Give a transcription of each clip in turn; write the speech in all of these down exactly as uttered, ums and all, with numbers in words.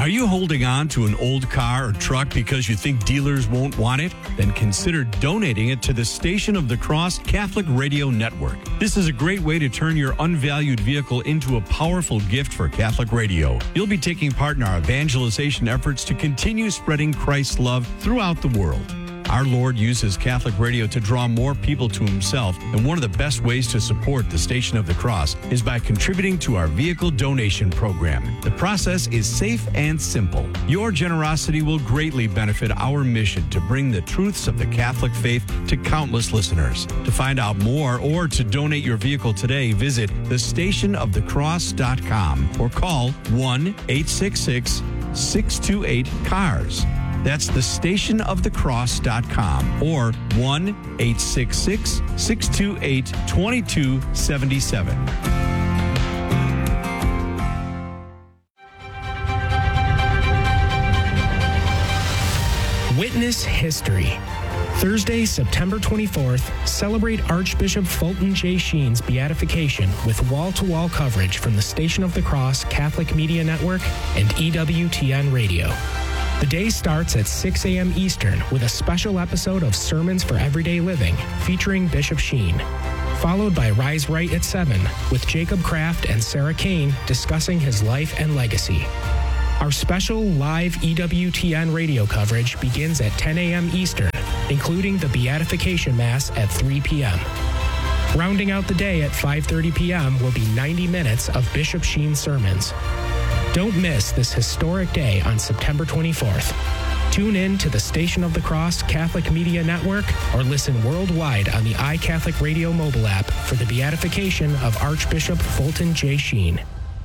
Are you holding on to an old car or truck because you think dealers won't want it? Then consider donating it to the Station of the Cross Catholic Radio Network. This is a great way to turn your unvalued vehicle into a powerful gift for Catholic radio. You'll be taking part in our evangelization efforts to continue spreading Christ's love throughout the world. Our Lord uses Catholic radio to draw more people to himself, and one of the best ways to support the Station of the Cross is by contributing to our vehicle donation program. The process is safe and simple. Your generosity will greatly benefit our mission to bring the truths of the Catholic faith to countless listeners. To find out more or to donate your vehicle today, visit the station of the cross dot com or call one eight six six, six two eight, C A R S. That's the station of the cross dot com or one eight six six, six two eight, two two seven seven. Witness History. Thursday, September twenty-fourth, celebrate Archbishop Fulton J. Sheen's beatification with wall-to-wall coverage from the Station of the Cross Catholic Media Network and E W T N Radio. The day starts at six a.m. Eastern with a special episode of Sermons for Everyday Living featuring Bishop Sheen, followed by Rise Right at seven with Jacob Kraft and Sarah Kane discussing his life and legacy. Our special live E W T N radio coverage begins at ten a.m. Eastern, including the Beatification Mass at three p.m. Rounding out the day at five thirty p.m. will be ninety minutes of Bishop Sheen's sermons. Don't miss this historic day on September twenty-fourth. Tune in to the Station of the Cross Catholic Media Network or listen worldwide on the iCatholic Radio mobile app for the beatification of Archbishop Fulton J. Sheen.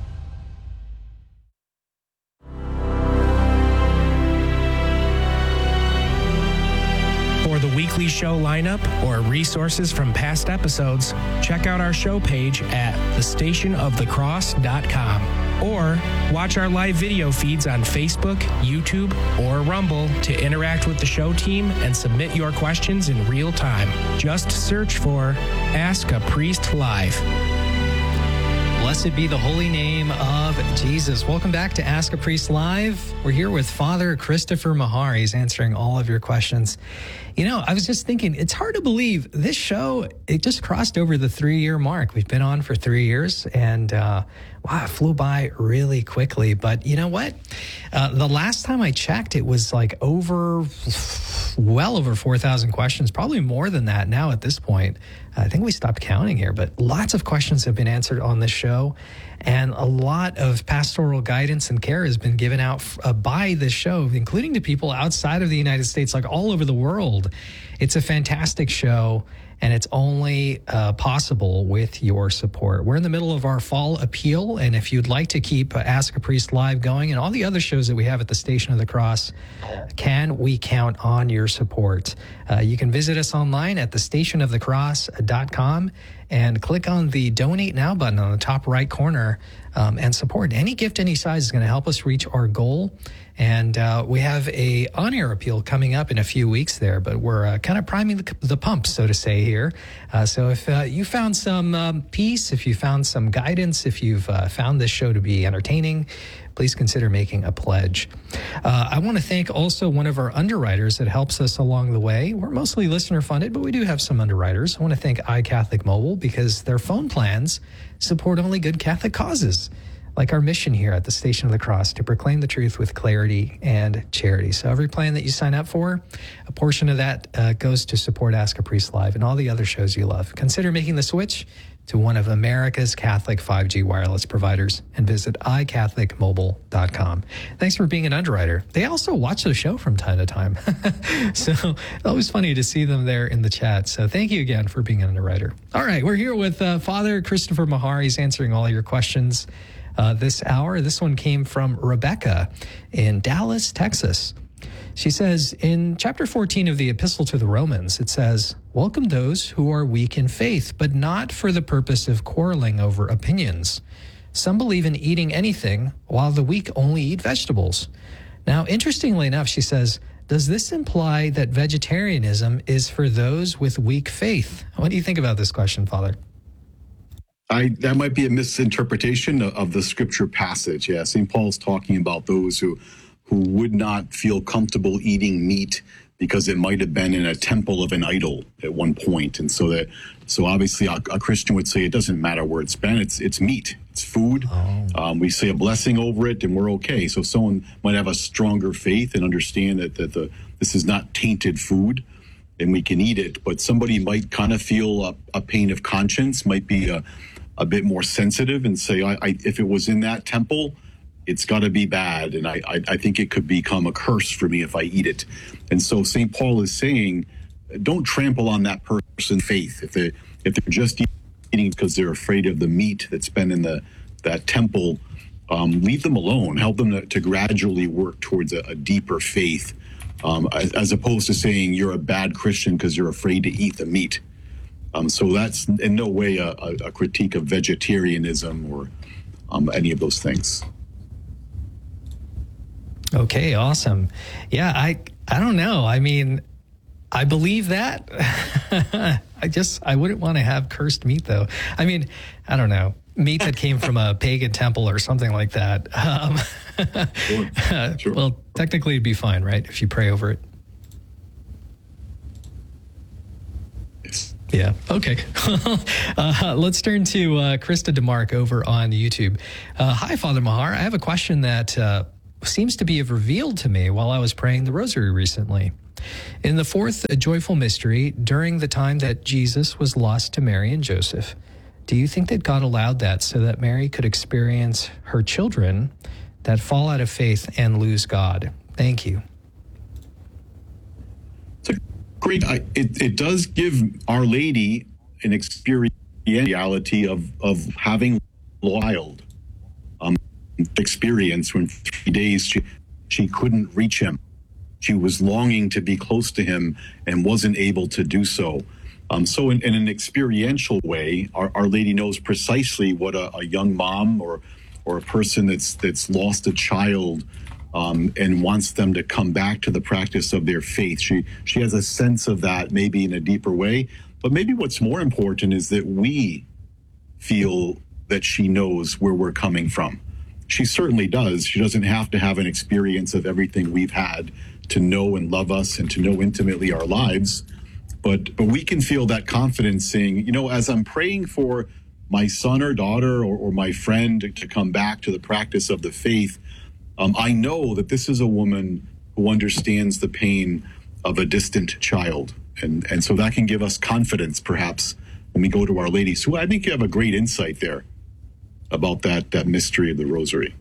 For the weekly show lineup or resources from past episodes, check out our show page at the station of the cross dot com. Or watch our live video feeds on Facebook, YouTube, or Rumble to interact with the show team and submit your questions in real time. Just search for Ask a Priest Live. Blessed be the holy name of Jesus. Welcome back to Ask a Priest Live. We're here with Father Christopher Mahar. He's answering all of your questions. You know, I was just thinking, it's hard to believe this show, it just crossed over the three-year mark. We've been on for three years, and uh, wow, it flew by really quickly. But you know what? Uh, the last time I checked, it was like over, well over four thousand questions, probably more than that now at this point. I think we stopped counting here, but lots of questions have been answered on this show, and a lot of pastoral guidance and care has been given out uh, by this show, including to people outside of the United States, like all over the world. It's a fantastic show, and it's only uh, possible with your support. We're in the middle of our fall appeal, and if you'd like to keep uh, Ask a Priest Live going and all the other shows that we have at the Station of the Cross, can we count on your support? Uh, you can visit us online at the station of the cross dot com and click on the Donate Now button on the top right corner um, and support. Any gift, any size is going to help us reach our goal. And uh, we have a on-air appeal coming up in a few weeks there, but we're uh, kind of priming the, the pump, so to say, here. Uh, so if uh, you found some um, peace, if you found some guidance, if you've uh, found this show to be entertaining, please consider making a pledge. Uh, I want to thank also one of our underwriters that helps us along the way. We're mostly listener-funded, but we do have some underwriters. I want to thank iCatholic Mobile because their phone plans support only good Catholic causes, like our mission here at the Station of the Cross, to proclaim the truth with clarity and charity. So every plan that you sign up for, a portion of that uh, goes to support Ask a Priest Live and all the other shows you love. Consider making the switch to one of America's Catholic five G wireless providers and visit i catholic mobile dot com. Thanks for being an underwriter. They also watch the show from time to time. So it's always funny to see them there in the chat. So thank you again for being an underwriter. All right, we're here with uh, Father Christopher Mahar. He's answering all your questions uh, this hour. This one came from Rebecca in Dallas, Texas. She says, in chapter fourteen of the Epistle to the Romans, it says, "Welcome those who are weak in faith, but not for the purpose of quarreling over opinions. Some believe in eating anything, while the weak only eat vegetables." Now, interestingly enough, she says, does this imply that vegetarianism is for those with weak faith? What do you think about this question, Father? I, that might be a misinterpretation of, of the scripture passage. Yeah, Saint Paul's talking about those who who would not feel comfortable eating meat because it might have been in a temple of an idol at one point. And so that, so obviously a, a Christian would say it doesn't matter where it's been, it's it's meat, it's food. Oh. Um, we say a blessing over it and we're okay. So someone might have a stronger faith and understand that, that the this is not tainted food and we can eat it, but somebody might kind of feel a, a pain of conscience, might be a, a bit more sensitive and say, I, I, if it was in that temple, it's got to be bad. And I, I, I think it could become a curse for me if I eat it. And so Saint Paul is saying, don't trample on that person's faith. If they if they're just eating because they're afraid of the meat that's been in the that temple, um, leave them alone. Help them to, to gradually work towards a, a deeper faith, um, as, as opposed to saying you're a bad Christian because you're afraid to eat the meat. Um, so that's in no way a, a, a critique of vegetarianism or um, any of those things. Okay, awesome. Yeah, I I don't know. I mean, I believe that. I just, I wouldn't want to have cursed meat, though. I mean, I don't know. Meat that came from a pagan temple or something like that. Um, sure. Sure. Well, technically it'd be fine, right, if you pray over it? Yeah. Okay. uh, let's turn to uh, Krista DeMark over on YouTube. Uh, hi, Father Mahar. I have a question that uh, seems to be revealed to me while I was praying the rosary recently. In the fourth joyful mystery, during the time that Jesus was lost to Mary and Joseph, do you think that God allowed that so that Mary could experience her children that fall out of faith and lose God? Thank you. Great. I, it, it does give Our Lady an experientiality of, of having a child. Um, experience when three days she, she couldn't reach him. She was longing to be close to him and wasn't able to do so. Um, so in, in an experiential way, Our, Our Lady knows precisely what a, a young mom or or a person that's that's lost a child Um, and wants them to come back to the practice of their faith. She she has a sense of that maybe in a deeper way. But maybe what's more important is that we feel that she knows where we're coming from. She certainly does. She doesn't have to have an experience of everything we've had to know and love us and to know intimately our lives. But but we can feel that confidence saying, you know, as I'm praying for my son or daughter or, or my friend to, to come back to the practice of the faith, Um, I know that this is a woman who understands the pain of a distant child. And, and so that can give us confidence, perhaps, when we go to Our Lady. So I think you have a great insight there about that, that mystery of the Rosary.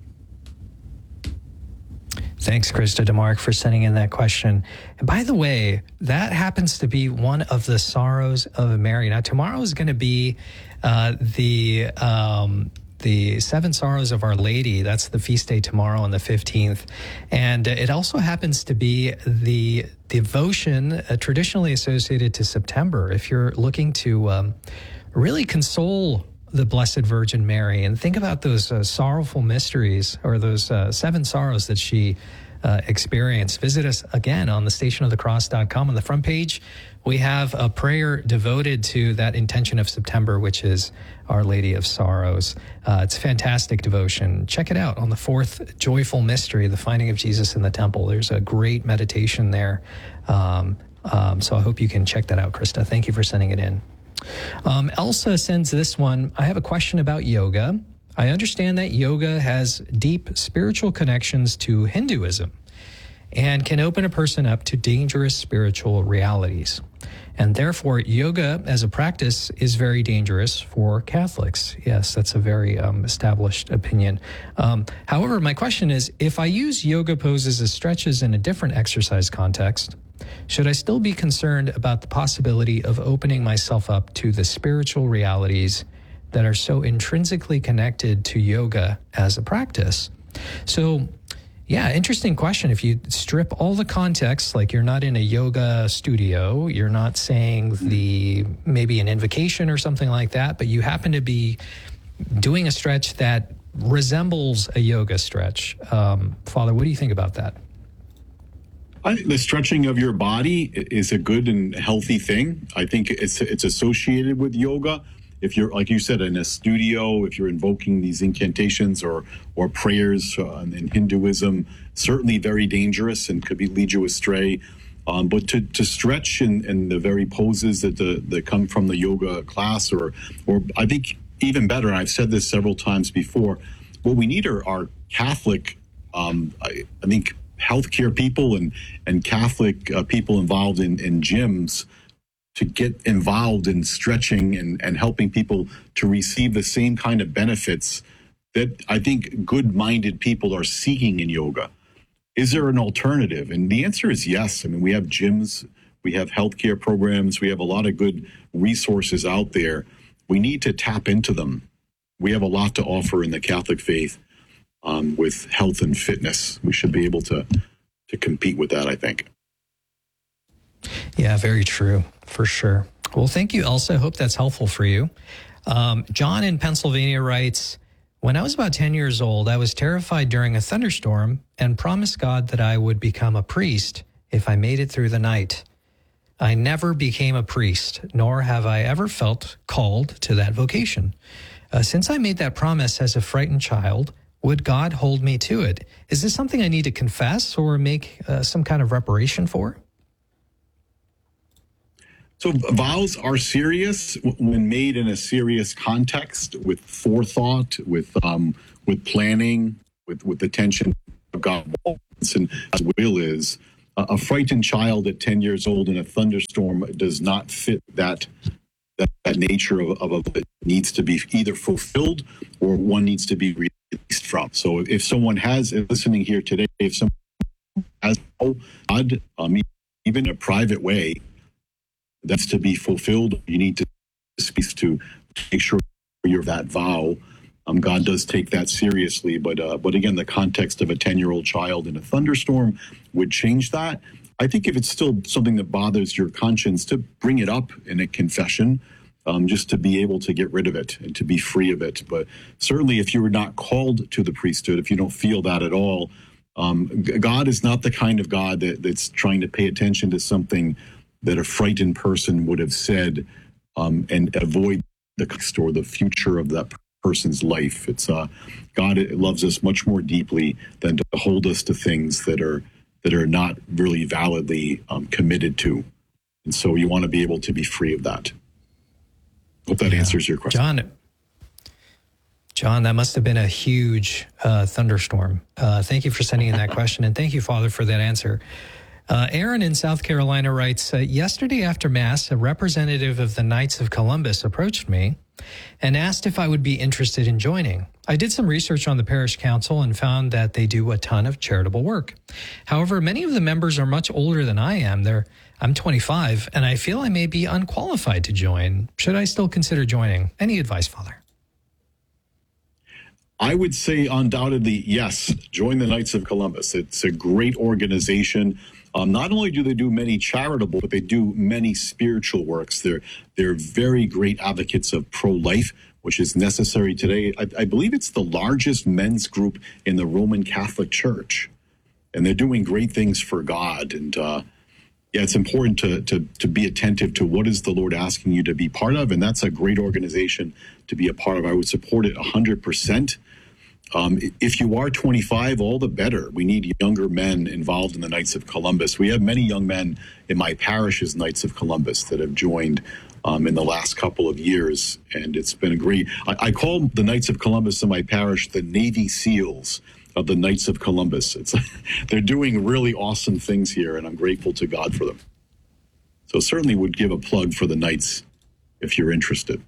Thanks, Krista DeMark, for sending in that question. And by the way, that happens to be one of the sorrows of Mary. Now, tomorrow is going to be uh, the... Um, the Seven Sorrows of Our Lady. That's the feast day tomorrow on the fifteenth. And it also happens to be the devotion uh, traditionally associated to September. If you're looking to um, really console the Blessed Virgin Mary and think about those uh, sorrowful mysteries or those uh, seven sorrows that she uh, experienced, visit us again on the station of the cross dot com. On the front page, we have a prayer devoted to that intention of September, which is Our Lady of Sorrows. Uh, it's a fantastic devotion. Check it out on the fourth joyful mystery, the finding of Jesus in the temple. There's a great meditation there. Um, um, so I hope you can check that out, Krista. Thank you for sending it in. Um, Elsa sends this one. I have a question about yoga. I understand that yoga has deep spiritual connections to Hinduism and can open a person up to dangerous spiritual realities. And therefore, yoga as a practice is very dangerous for Catholics. Yes, that's a very um, established opinion. Um, however, my question is, if I use yoga poses as stretches in a different exercise context, should I still be concerned about the possibility of opening myself up to the spiritual realities that are so intrinsically connected to yoga as a practice? So, yeah, interesting question. If you strip all the context, like you're not in a yoga studio, you're not saying the maybe an invocation or something like that, but you happen to be doing a stretch that resembles a yoga stretch. Um, Father, what do you think about that? I, the stretching of your body is a good and healthy thing. I think it's it's associated with yoga. if you're, like you said, in a studio, if you're invoking these incantations or or prayers uh, in Hinduism, certainly very dangerous and could be lead you astray. Um, but to, to stretch in, in the very poses that the, that come from the yoga class, or or I think even better, and I've said this several times before, what we need are, are Catholic, um, I, I think, healthcare people and and Catholic uh, people involved in, in gyms to get involved in stretching and, and helping people to receive the same kind of benefits that I think good-minded people are seeking in yoga. Is there an alternative? And the answer is yes. I mean, we have gyms, we have healthcare programs, we have a lot of good resources out there. We need to tap into them. We have a lot to offer in the Catholic faith um, with health and fitness. We should be able to to compete with that, I think. Yeah, very true, for sure. Well, thank you, Elsa. I hope that's helpful for you. Um, John in Pennsylvania writes, when I was about ten years old, I was terrified during a thunderstorm and promised God that I would become a priest if I made it through the night. I never became a priest, nor have I ever felt called to that vocation. Uh, since I made that promise as a frightened child, would God hold me to it? Is this something I need to confess or make uh, some kind of reparation for? So vows are serious when made in a serious context, with forethought, with um, with planning, with with attention of God wants and His will is. Uh, a frightened child at ten years old in a thunderstorm does not fit that that, that nature of, of, of it needs to be either fulfilled or one needs to be released from. So if someone has listening here today, if someone has God, um, even in a private way, that's to be fulfilled, you need to speak to make sure you're that vow. Um, God does take that seriously, but uh, but again, the context of a ten-year-old child in a thunderstorm would change that. I think if it's still something that bothers your conscience, to bring it up in a confession, um, just to be able to get rid of it and to be free of it. But certainly, if you were not called to the priesthood, if you don't feel that at all, um, God is not the kind of God that, that's trying to pay attention to something that a frightened person would have said um, and avoid the or the future of that person's life. It's uh, God loves us much more deeply than to hold us to things that are that are not really validly um, committed to. And so you want to be able to be free of that. Hope that yeah. answers your question. John, John, that must have been a huge uh, thunderstorm. Uh, thank you for sending in that question, and thank you, Father, for that answer. Uh, Aaron in South Carolina writes, uh, yesterday after Mass, a representative of the Knights of Columbus approached me and asked if I would be interested in joining. I did some research on the parish council and found that they do a ton of charitable work. However, many of the members are much older than I am. They're, I'm twenty-five, and I feel I may be unqualified to join. Should I still consider joining? Any advice, Father? I would say undoubtedly, yes, join the Knights of Columbus. It's a great organization. Um, not only do they do many charitable, but they do many spiritual works. They're they're very great advocates of pro-life, which is necessary today. I, I believe it's the largest men's group in the Roman Catholic Church, and they're doing great things for God. And uh, yeah, it's important to to to be attentive to what is the Lord asking you to be part of, and that's a great organization to be a part of. I would support it one hundred percent. Um, if you are twenty-five, all the better. We need younger men involved in the Knights of Columbus. We have many young men in my parish as Knights of Columbus that have joined um, in the last couple of years, and it's been a great. I, I call the Knights of Columbus in my parish the Navy SEALs of the Knights of Columbus. It's they're doing really awesome things here, and I'm grateful to God for them. So certainly would give a plug for the Knights if you're interested.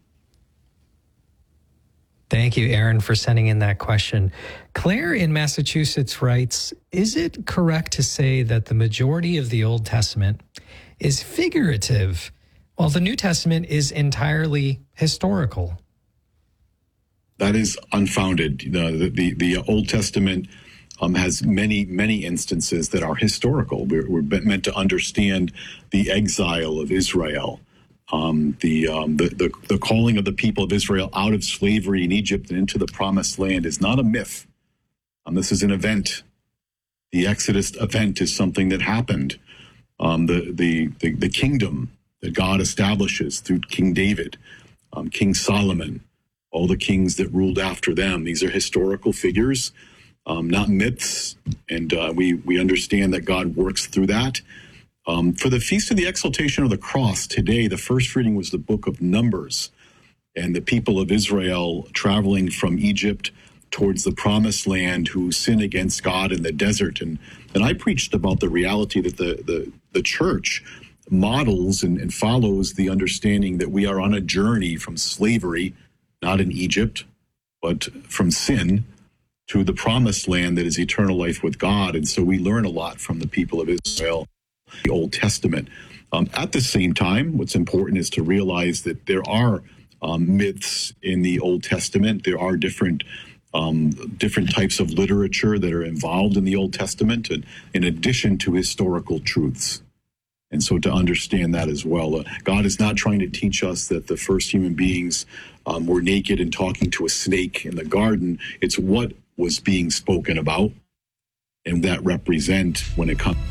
Thank you, Aaron, for sending in that question. Claire in Massachusetts writes, is it correct to say that the majority of the Old Testament is figurative, while the New Testament is entirely historical? That is unfounded. The, the, the Old Testament um, has many, many instances that are historical. We're, we're meant to understand the exile of Israel. Um, the, um, the the the calling of the people of Israel out of slavery in Egypt and into the promised land is not a myth. Um, this is an event. The Exodus event is something that happened. Um, the, the the the kingdom that God establishes through King David um, King Solomon, all the kings that ruled after them. These are historical figures, um, not myths, and uh, we, we understand that God works through that. Um, for the Feast of the Exaltation of the Cross today, the first reading was the book of Numbers, and the people of Israel traveling from Egypt towards the Promised Land who sin against God in the desert. And, and I preached about the reality that the, the, the church models and, and follows the understanding that we are on a journey from slavery, not in Egypt, but from sin to the Promised Land that is eternal life with God. And so we learn a lot from the people of Israel, the Old Testament. Um, at the same time, what's important is to realize that there are um, myths in the Old Testament. There are different um, different types of literature that are involved in the Old Testament, and in addition to historical truths. And so to understand that as well, uh, God is not trying to teach us that the first human beings um, were naked and talking to a snake in the garden. It's what was being spoken about, and that represent when it comes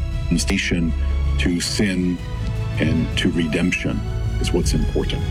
to sin and to redemption is what's important.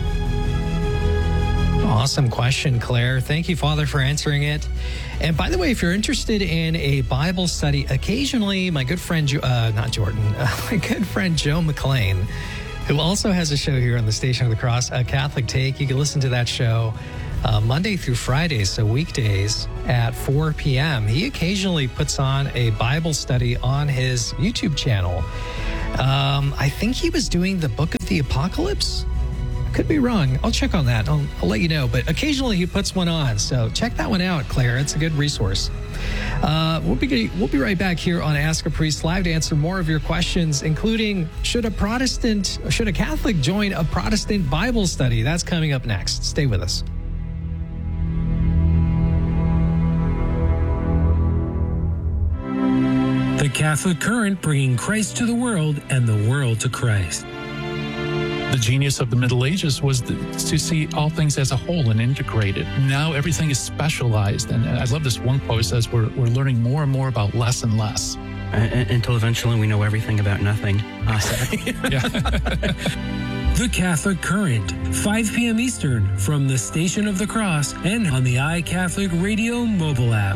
Awesome question, Claire. Thank you, Father, for answering it. And by the way, if you're interested in a Bible study, occasionally my good friend, uh, not Jordan, uh, my good friend Joe McLean, who also has a show here on the Station of the Cross, A Catholic Take. You can listen to that show uh, Monday through Friday, so weekdays at four p.m. He occasionally puts on a Bible study on his YouTube channel. Um, I think he was doing the Book of the Apocalypse. Could be wrong. I'll check on that. I'll, I'll let you know. But occasionally he puts one on. So check that one out, Claire. It's a good resource. Uh, we'll be we'll be right back here on Ask a Priest Live to answer more of your questions, including should a Protestant, should a Catholic join a Protestant Bible study? That's coming up next. Stay with us. The Catholic Current, bringing Christ to the world and the world to Christ. The genius of the Middle Ages was the, to see all things as a whole and integrated. Now everything is specialized. And I love this one quote. It says we're, we're learning more and more about less and less. Uh, until eventually we know everything about nothing. Uh, The Catholic Current, five p.m. Eastern, from the Station of the Cross and on the iCatholic Radio mobile app.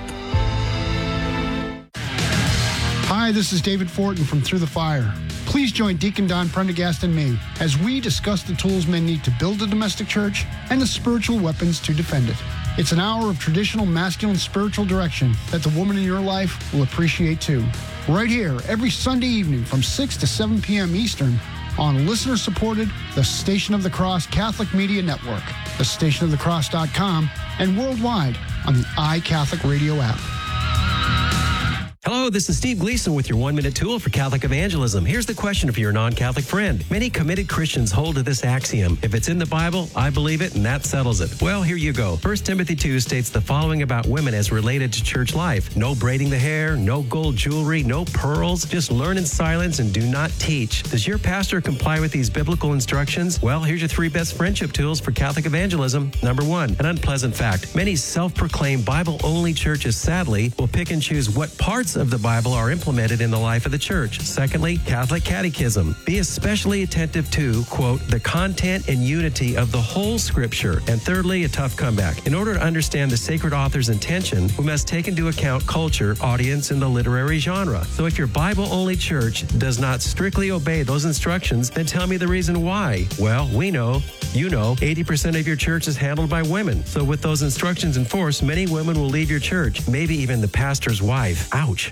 Hi, this is David Fortin from Through the Fire. Please join Deacon Don Prendergast and me as we discuss the tools men need to build a domestic church and the spiritual weapons to defend it. It's an hour of traditional masculine spiritual direction that the woman in your life will appreciate too. Right here, every Sunday evening from six to seven p.m. Eastern on listener-supported The Station of the Cross Catholic Media Network, the station of the cross dot com, and worldwide on the iCatholic Radio app. Hello, this is Steve Gleason with your one-minute tool for Catholic evangelism. Here's the question for your non-Catholic friend. Many committed Christians hold to this axiom: if it's in the Bible, I believe it, and that settles it. Well, here you go. First Timothy two states the following about women as related to church life: no braiding the hair, no gold jewelry, no pearls, just learn in silence and do not teach. Does your pastor comply with these biblical instructions? Well, here's your three best friendship tools for Catholic evangelism. Number one, an unpleasant fact. Many self-proclaimed Bible-only churches, sadly, will pick and choose what parts of the Bible are implemented in the life of the church. Secondly, Catholic catechism. Be especially attentive to, quote, the content and unity of the whole scripture. And thirdly, a tough comeback. In order to understand the sacred author's intention, we must take into account culture, audience, and the literary genre. So if your Bible-only church does not strictly obey those instructions, then tell me the reason why. Well, we know, you know, eighty percent of your church is handled by women. So with those instructions enforced, many women will leave your church, maybe even the pastor's wife. Ouch.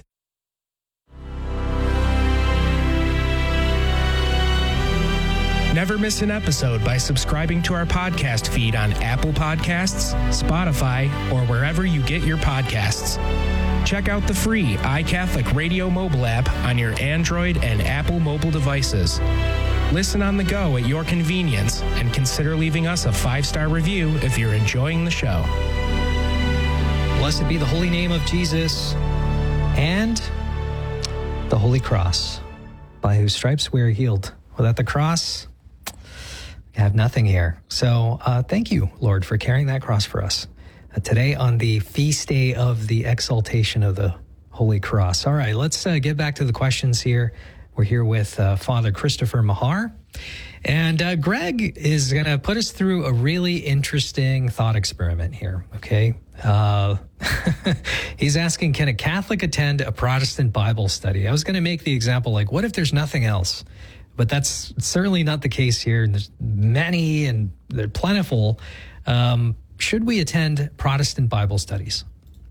Never miss an episode by subscribing to our podcast feed on Apple Podcasts, Spotify, or wherever you get your podcasts. Check out the free iCatholic Radio mobile app on your Android and Apple mobile devices. Listen on the go at your convenience, and consider leaving us a five-star review if you're enjoying the show. Blessed be the holy name of Jesus and the Holy Cross, by whose stripes we are healed. Without the cross, we have nothing here. So uh, thank you, Lord, for carrying that cross for us. Uh, today on the feast day of the exaltation of the Holy Cross. All right, let's uh, get back to the questions here. We're here with uh, Father Christopher Mahar. And uh, Greg is going to put us through a really interesting thought experiment here, okay? Uh, he's asking, can a Catholic attend a Protestant Bible study? I was going to make the example like, what if there's nothing else? But that's certainly not the case here. There's many and they're plentiful. Um, should we attend Protestant Bible studies?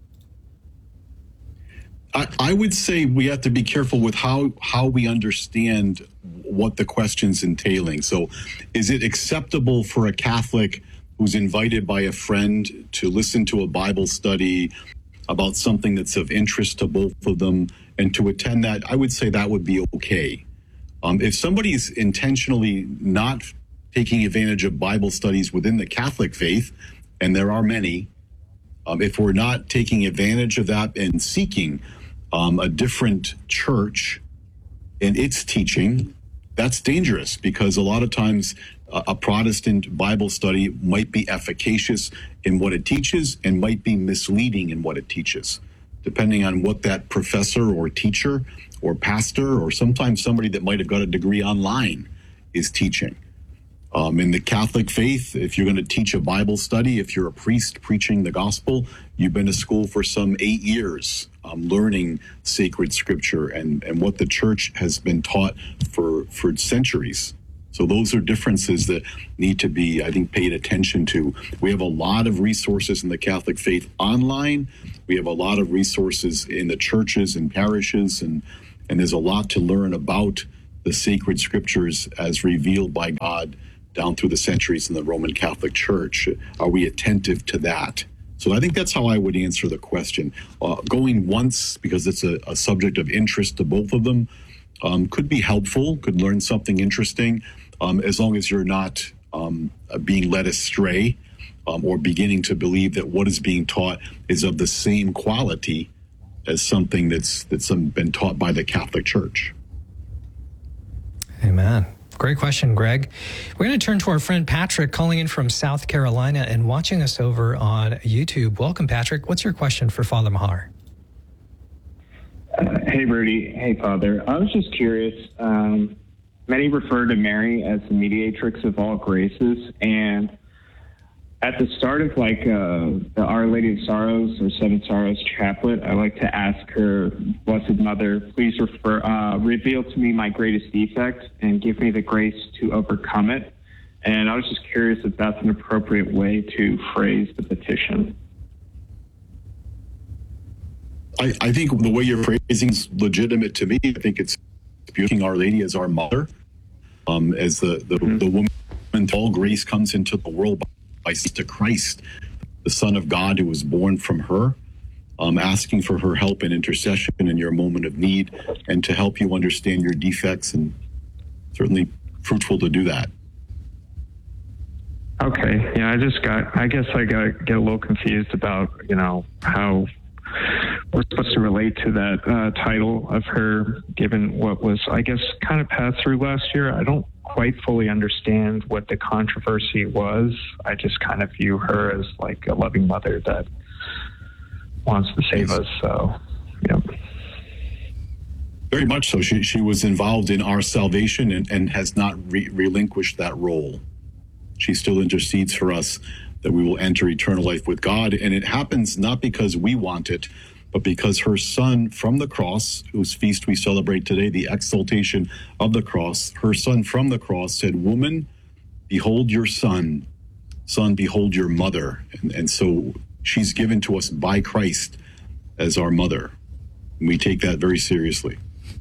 I, I would say we have to be careful with how, how we understand what the question's entailing. So is it acceptable for a Catholic who's invited by a friend to listen to a Bible study about something that's of interest to both of them and to attend that? I would say that would be okay. Um, if somebody's intentionally not taking advantage of Bible studies within the Catholic faith, and there are many, um, if we're not taking advantage of that and seeking um, a different church and its teaching, that's dangerous, because a lot of times uh, a Protestant Bible study might be efficacious in what it teaches and might be misleading in what it teaches, depending on what that professor or teacher or pastor or sometimes somebody that might have got a degree online is teaching. Um, in the Catholic faith, if you're going to teach a Bible study, if you're a priest preaching the gospel, you've been to school for some eight years um, learning sacred scripture and, and what the church has been taught for, for centuries. So those are differences that need to be, I think, paid attention to. We have a lot of resources in the Catholic faith online. We have a lot of resources in the churches and parishes, and, and there's a lot to learn about the sacred scriptures as revealed by God down through the centuries in the Roman Catholic Church. Are we attentive to that? So I think that's how I would answer the question. Uh, going once, because it's a, a subject of interest to both of them, um, could be helpful, could learn something interesting, um, as long as you're not um, being led astray um, or beginning to believe that what is being taught is of the same quality as something that's, that's been taught by the Catholic Church. Amen. Great question, Greg. We're going to turn to our friend Patrick, calling in from South Carolina and watching us over on YouTube. Welcome, Patrick. What's your question for Father Mahar? Uh, hey, Rudy. Hey, Father. I was just curious. Um, many refer to Mary as the mediatrix of all graces, and at the start of like uh, the Our Lady of Sorrows or Seven Sorrows chaplet, I like to ask her, Blessed Mother, please refer, uh, reveal to me my greatest defect and give me the grace to overcome it. And I was just curious if that's an appropriate way to phrase the petition. I, I think the way you're phrasing is legitimate to me. I think it's beautiful. Our Lady as our mother, um, as the, the, mm-hmm. the woman, all grace comes into the world by by to Christ, the Son of God who was born from her, um, asking for her help and intercession in your moment of need and to help you understand your defects, and certainly fruitful to do that. Okay. Yeah, I just got, I guess I got get a little confused about, you know, how we're supposed to relate to that uh, title of her, given what was, I guess, kind of passed through last year. I don't quite fully understand what the controversy was. I just kind of view her as like a loving mother that wants to save us. So, yeah. Very much so. She she was involved in our salvation and, and has not re- relinquished that role. She still intercedes for us that we will enter eternal life with God. And it happens not because we want it, but because her Son from the cross, whose feast we celebrate today, the exaltation of the cross, her Son from the cross said, Woman, behold your son. Son, behold your mother. And, and so she's given to us by Christ as our mother. And we take that very seriously.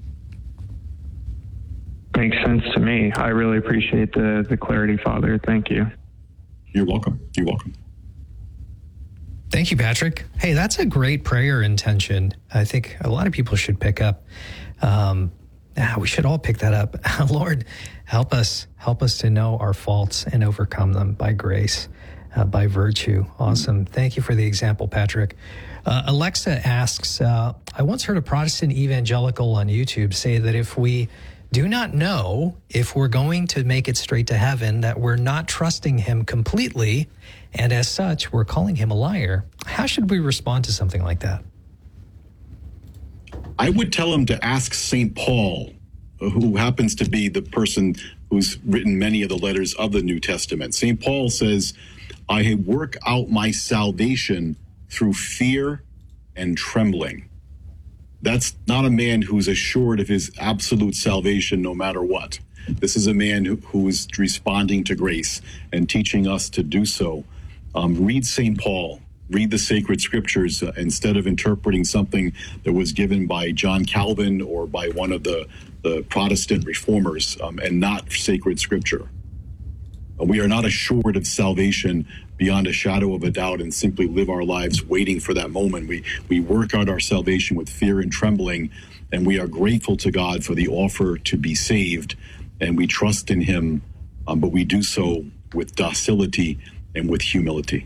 Makes sense to me. I really appreciate the, the clarity, Father. Thank you. You're welcome. You're welcome. Thank you, Patrick. Hey, that's a great prayer intention. I think a lot of people should pick up. Um, ah, we should all pick that up. Lord, help us, help us to know our faults and overcome them by grace, uh, by virtue. Awesome. Thank you for the example, Patrick. Uh, Alexa asks, uh, I once heard a Protestant evangelical on YouTube say that if we do not know if we're going to make it straight to heaven, that we're not trusting him completely, and as such, we're calling him a liar. How should we respond to something like that? I would tell him to ask Saint Paul, who happens to be the person who's written many of the letters of the New Testament. Saint Paul says, I work out my salvation through fear and trembling. That's not a man who's assured of his absolute salvation no matter what. This is a man who, who is responding to grace and teaching us to do so. Um, read Saint Paul. Read the sacred scriptures uh, instead of interpreting something that was given by John Calvin or by one of the, the Protestant reformers, um, and not sacred scripture. Uh, we are not assured of salvation beyond a shadow of a doubt and simply live our lives waiting for that moment. We, we work out our salvation with fear and trembling, and we are grateful to God for the offer to be saved, and we trust in him, um, but we do so with docility and with humility.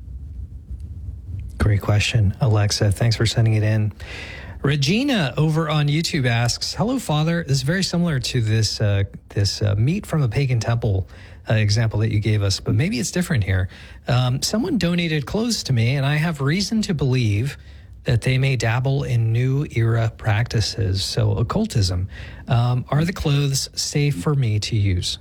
Great question, Alexa. Thanks for sending it in. Regina over on YouTube asks, hello, Father. This is very similar to this uh, this uh, meat from a pagan temple uh, example that you gave us, but maybe it's different here. Um, someone donated clothes to me, and I have reason to believe that they may dabble in new era practices, so occultism. Um, are the clothes safe for me to use?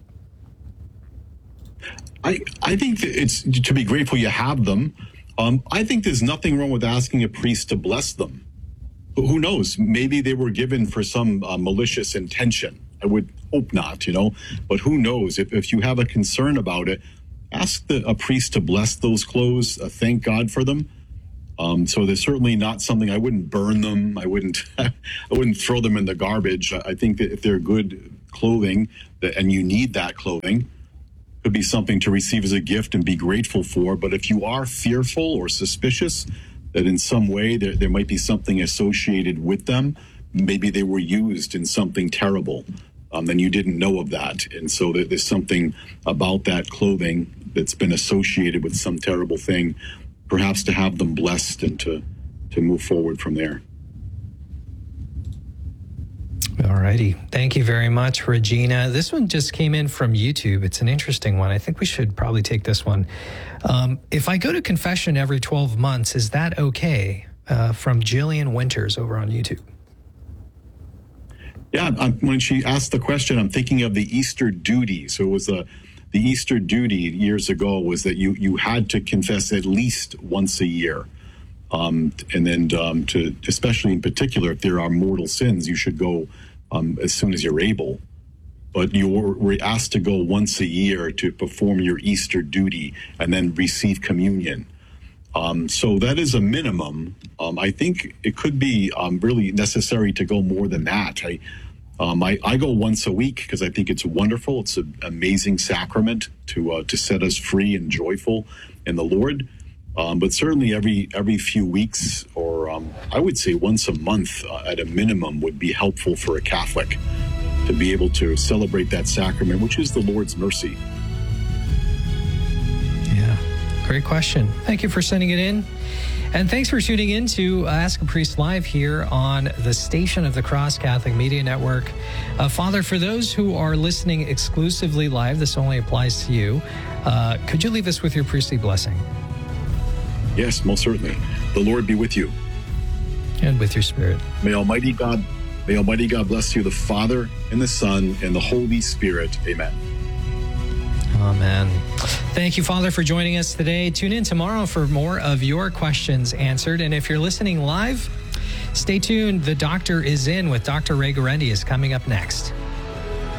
I, I think that it's to be grateful you have them. Um, I think there's nothing wrong with asking a priest to bless them. Who knows? Maybe they were given for some uh, malicious intention. I would hope not, you know, but who knows? If, if you have a concern about it, ask the, a priest to bless those clothes, uh, thank God for them. Um, so there's certainly not something, I wouldn't burn them. I wouldn't, I wouldn't throw them in the garbage. I think that if they're good clothing that, and you need that clothing, could be something to receive as a gift and be grateful for. But if you are fearful or suspicious that in some way there, there might be something associated with them, maybe they were used in something terrible, um, and you didn't know of that. And so there, there's something about that clothing that's been associated with some terrible thing, perhaps to have them blessed and to, to move forward from there. All righty. Thank you very much, Regina. This one just came in from YouTube. It's an interesting one. I think we should probably take this one. Um, if I go to confession every twelve months, is that okay? Uh, from Jillian Winters over on YouTube. Yeah, I'm, when she asked the question, I'm thinking of the Easter duty. So it was a, the Easter duty years ago was that you, you had to confess at least once a year. Um, and then um, to, especially in particular, if there are mortal sins, you should go um, as soon as you're able. But you were, were asked to go once a year to perform your Easter duty and then receive communion. Um, so that is a minimum. Um, I think it could be um, really necessary to go more than that. I, um, I, I go once a week because I think it's wonderful. It's an amazing sacrament to uh, to set us free and joyful in the Lord. Um, but certainly every every few weeks, or um, I would say once a month uh, at a minimum, would be helpful for a Catholic to be able to celebrate that sacrament, which is the Lord's mercy. Yeah, great question. Thank you for sending it in. And thanks for tuning in to Ask a Priest Live here on the Station of the Cross Catholic Media Network. Uh, Father, for those who are listening exclusively live, this only applies to you. Uh, could you leave us with your priestly blessing? Yes, most certainly. The Lord be with you. And with your spirit. May Almighty God, may Almighty God bless you, the Father and the Son and the Holy Spirit. Amen. Amen. Thank you, Father, for joining us today. Tune in tomorrow for more of your questions answered. And if you're listening live, stay tuned. The Doctor is In with Doctor Ray Guarendi is coming up next.